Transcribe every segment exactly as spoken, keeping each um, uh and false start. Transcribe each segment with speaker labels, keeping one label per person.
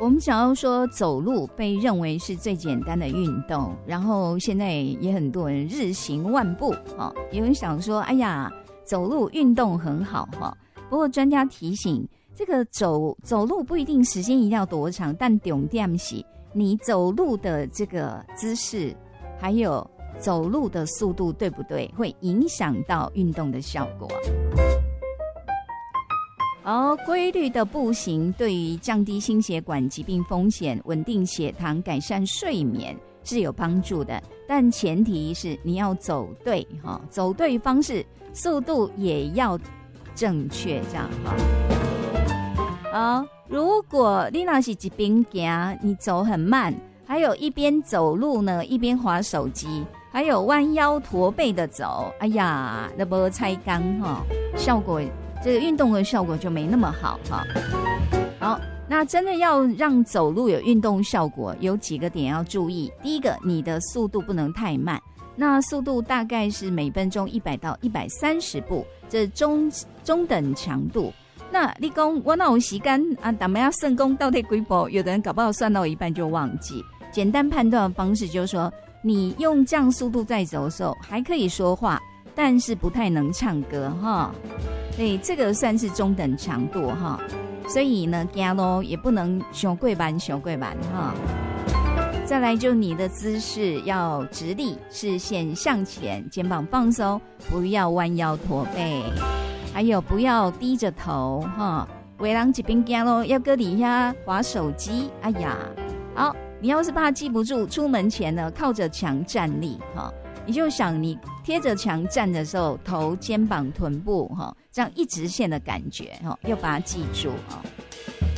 Speaker 1: 我们想要说走路被认为是最简单的运动，然后现在也很多人日行万步、哦、有人想说哎呀走路运动很好、哦、不过专家提醒这个走走路不一定时间一定要多长，但重点是你走路的这个姿势还有走路的速度对不对，会影响到运动的效果。而规律的步行对于降低心血管疾病风险、稳定血糖、改善睡眠是有帮助的，但前提是你要走对、哦、走对方式，速度也要正确，这样哈。好，如果你那是一边行，你走很慢，还有一边走路呢，一边滑手机，还有弯腰驼背的走，哎呀，那不拆缸哈，效果。这个运动的效果就没那么好哈。好，那真的要让走路有运动效果，有几个点要注意。第一个，你的速度不能太慢，那速度大概是每分钟一百到一百三十步，这是中中等强度。那你说我哪有时间啊？咱们要算功到底几步？有的人搞不好算到一半就忘记。简单判断的方式就是说，你用这样速度在走的时候，还可以说话，但是不太能唱歌哈。所以这个算是中等强度哈，所以呢，走路也不能太慢太慢哈。再来就你的姿势要直立，视线向前，肩膀放松，不要弯腰驼背，还有不要低着头哈。有人一边走路要搁底下滑手机，哎呀，好，你要是怕记不住，出门前呢靠着墙站立哈。你就想你贴着墙站的时候，头、肩膀、臀部哈，这样一直线的感觉哈，要把它记住哈。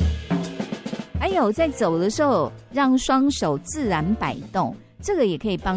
Speaker 1: 还有在走的时候，让双手自然摆动，这个也可以帮